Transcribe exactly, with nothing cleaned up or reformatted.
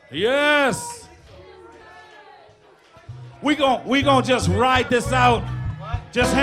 Yes. We gon' we gon' just ride this out. Just